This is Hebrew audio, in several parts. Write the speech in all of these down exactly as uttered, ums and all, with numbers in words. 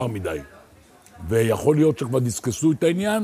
מדי. ויכול להיות שכבר דיסקסו את העניין,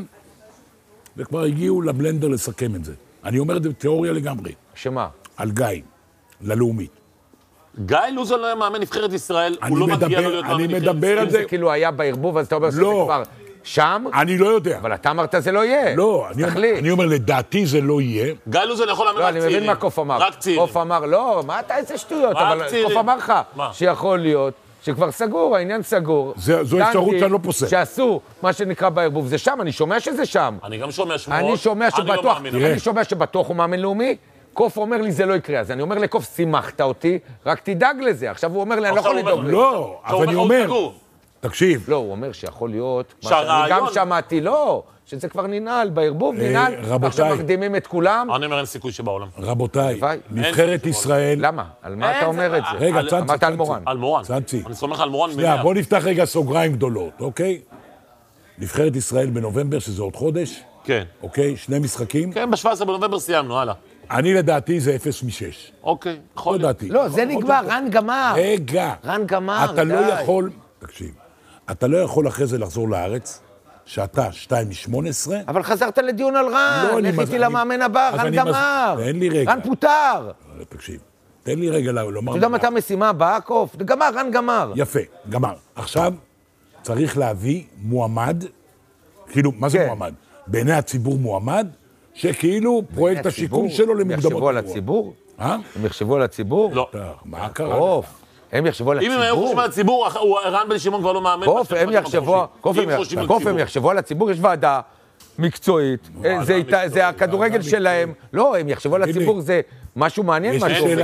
וכבר הגיעו לבלנדר לסכם את זה. אני אומר את זה בתיאוריה לגמרי. שמה? על גיא, ללאומית. גיא לוזון לא היה מאמן נבחרת ישראל, הוא לא מגיע לו להיות מאמן נבחרת ישראל. אני מדבר על זה. זה כאילו היה בערבוב, אז אתה אומר שזה כבר שם? אני לא יודע. אבל אתה אמרת זה לא יהיה. לא, אני אומר, לדעתי זה לא יהיה. גיא לוזון יכול לאמן רק צעירים. לא, אני מבין מה קוף אמר. רק צעירים. קוף אמר, לא, מה אתה איזה שטויות? אבל קוף אמר לך שיכול להיות שכבר סגור, העניין סגור. זו אפשרות שאני לא פוסק. שעשו מה שנקרא בערבוב, זה שם, אני שומע שזה שם. אני גם שומע שמועות. אני שומע שבטוח, אני שומע שבטוח הוא מאמן לאומי. קוף אומר לי, זה לא יקרה. אז אני אומר לקוף, שימחת אותי, רק תדאג לזה. עכשיו הוא אומר לי, אני לא יכול לדאוג לזה. לא, אז אני אומר, תקשיב. לא, הוא אומר שיכול להיות, אני גם שמעתי, לא, שזה כבר ננעל, בערבוב ננעל, עכשיו מקדימים את כולם. אני אומר, אין סיכוי שבעולם. רבותיי, נבחרת ישראל... למה? על מה אתה אומר את זה? רגע, צנצי. אמרת על מורן. על מורן. צנצי. אני סומך על מורן. שנייה, בוא נפתח רגע סוגריים גדולות, אוקיי? נבחרת ישראל בנובמבר, שזה עוד חודש. כן. אוקיי? שני משחקים. כן, ב-שבעה עשר בנובמבר סיימנו, הלאה. אני לדעתי זה אפס משש. אוקיי, יכול להיות. לדעתי. לא, זה נגמר, רן גמר. רגע. רן גמר, אתה לא יכול, תקשיב, אתה לא יכול אחרי זה לחזור לארץ, שאתה שתיים משמונה עשרה. אבל חזרת לדיון על רן, איך איתי למאמן הבא, רן גמר. תן לי רגע. רן פוטר. תקשיב, תן לי רגע לומר... אתה יודע מתי המשימה הבאה, קוף? גמר, רן גמר. יפה, גמר. עכשיו צריך להביא מועמד, כאילו, מה זה מועמד? בעיני הציבור מועמד, שכאילו פרויקט השיקום שלו למוקדמות. הם יחשבו על הציבור? אה? הם יחשבו על הציבור? לא. מה קרה? קוף, הם יחשבו על הציבור. אם הם היו חושבים על הציבור, רן בן שמעון כבר לא מאמן. קוף, הם יחשבו, קוף, הם יחשבו על הציבור, יש ועדה מקצועית, זה הכדורגל שלהם. לא, הם יחשבו על הציבור, זה משהו מעניין.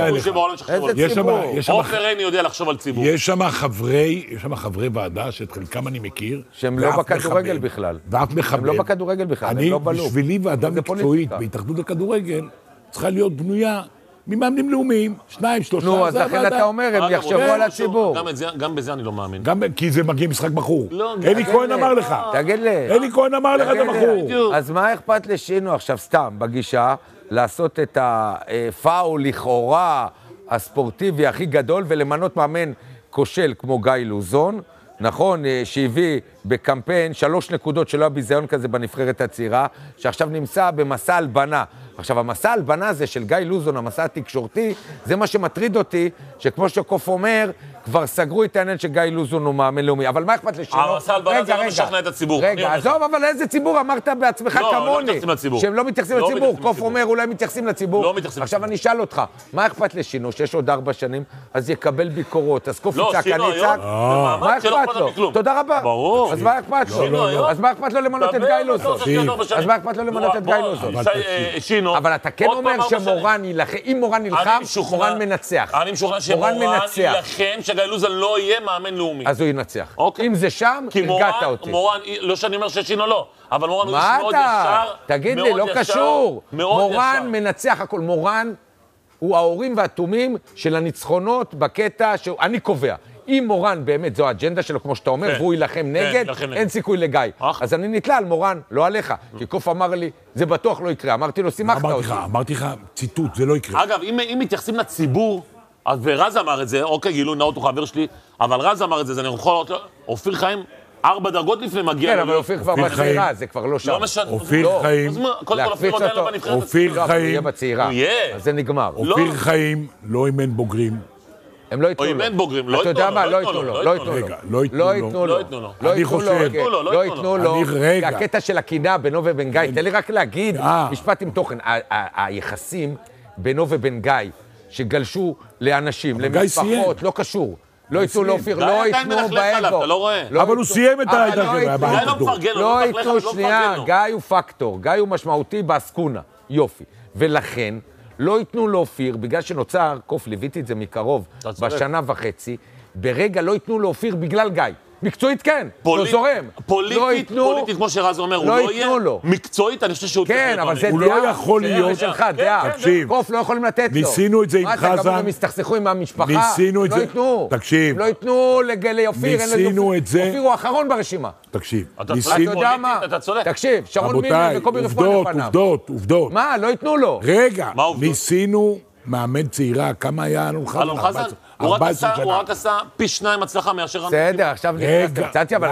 איזה ציבור? עופר עיני יודע לחשוב על ציבור. יש שם חברי, יש שם חברי ועדה, שאת חלקם אני מכיר. שהם לא בכדורגל בכלל. ואף מחבר. הם לא בכדורגל בכלל, הם לא בלוב. בשבילי ועדה מקצועית בהתאחדות הכדורגל, צריכה להיות בנויה ממאמנים לאומיים, שניים, שלושה. נו, אז לכן אתה אומר, הם יחשבו על הציבור. גם בזה אני לא מאמין. כי זה מגיע משחק בחור. אלי כהן אמר לך. תגיד לי. אלי כהן אמר לך זה בחור. אז מה אכפת לשינו עכשיו סתם בגישה לעשות את הפאול לכאורה הספורטיבי הכי גדול ולמנות מאמן כושל כמו גיא לוזון, נכון, שהביא בקמפיין שלוש נקודות שלא היה ביזיון כזה בנבחרת הצעירה, שעכשיו נמצא במסע הלבנה. עכשיו, המסע הלבנה הזה של גיא לוזון, המסע התקשורתי, זה מה שמטריד אותי, שכמו שקוף אומר, כבר סגרו את העניין שגיא לוזון הוא מאמן לאומי. אבל מה אכפת לשינו? המסע הלבנה זה לא משכנע את הציבור. רגע, עזוב, אבל איזה ציבור אמרת בעצמך כמוני? לא, לא מתייחסים לציבור. שהם לא מתייחסים לציבור. קוף אומר, אולי מתייחסים לציבור. לא מתייחסים לציבור. עכשיו אני אשאל אותך, מה אכפת לשינו, שיש עוד ארבע שנים, אז יקבל ביקורות, אז קוף יצעק, אני אצעק. מה אכפת לו? תודה רבה. ברור. אז מה אכפת לו? אז מה אכפת לו למנות את גיא לוזון? אז מה אכפת לו למנות את גיא לוזון? שינו. אבל אתה כן אומר שמורן ילחם, אם מורן נלחם, מורן מנצח. אני משוכנע שמורן ילחם שגיא לוזון לא יהיה מאמן לאומי. אז הוא ינצח. אם זה שם, הרגעת אותי. מורן, לא שאני אומר ששינו לא, אבל מורן הוא איש מאוד ישר. מה אתה? תגיד לי, לא קשור. מורן מנצח הכל. מורן הוא ההורים והתומים של הניצחונות בקטע שאני קובע. אם מורן באמת זו האג'נדה שלו, כמו שאתה אומר, והוא ילחם נגד, אין סיכוי לגיא. אז אני נתלה על מורן, לא עליך. כי קוף אמר לי, זה בטוח לא יקרה. אמרתי לו, שימחת אותי. אמרתי לך, ציטוט, זה לא יקרה. אגב, אם מתייחסים לציבור, ורז אמר את זה, אוקיי, גילוי נאות הוא חבר שלי, אבל רז אמר את זה, אז אני יכול לראות, אופיר חיים, ארבע דרגות לפני מגיע. כן, אבל אופיר כבר בצעירה, זה כבר לא שם. לא משנה. אופיר חיים. להקפיץ אותו. אופיר חיים. הוא יהיה בצעירה. אז זה נגמר. אופיר חיים לא אימן בוגרים. הם לא ייתנו לו. או אימן בוגרים, לא ייתנו לו. אתה יודע מה? לא ייתנו לו. לא ייתנו לו. לא ייתנו לו. לא ייתנו לו. לא ייתנו לו. לא ייתנו לו. כי הקטע של הקינה בינו ובן גיא, תן לי רק להגיד, משפט עם תוכן, היחסים בינו ובן גיא, שגלשו לאנשים, למשפחות, לא קשור. לא ייתנו לאופיר, לא ייתנו באגו. אבל הוא סיים את העידה שלו. לא ייתנו, שנייה, גיא הוא פקטור, גיא הוא משמעותי באסקונה, יופי. ולכן, לא ייתנו לאופיר, בגלל שנוצר, קוף, ליוויתי את זה מקרוב, בשנה וחצי, ברגע לא ייתנו לאופיר בגלל גיא. מקצועית כן, לא זורם. פוליטית, פוליטית, כמו שרז אומר, הוא לא יהיה. מקצועית, אני חושב שהוא... כן, אבל זה דעה. הוא לא יכול להיות... שלך, דעה. קוף, לא יכולים לתת לו. ניסינו את זה עם חזן. מה, אתה גם הם יסתכסכו עם המשפחה? ניסינו את זה. לא ייתנו. תקשיב. לא ייתנו לאופיר. ניסינו את זה. אופיר הוא האחרון ברשימה. תקשיב. אתה יודע מה? תקשיב, שרון מימי וקובי רפואה לפניו. רבותיי, עובדות, עובדות. מה, לא ייתנו לו. רגע, ניסינו מאמן צעירה, כמה היה אלון חזן? אלון חזן? הוא רק עשה פי שניים הצלחה מאשר... בסדר, עכשיו נכנסת קצת, אבל